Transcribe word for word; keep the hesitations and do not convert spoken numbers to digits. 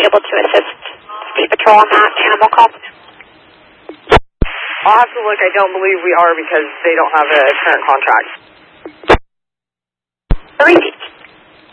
able to assist State Patrol on that animal call? I'll have to look. I don't believe we are because they don't have a current contract. Repeat.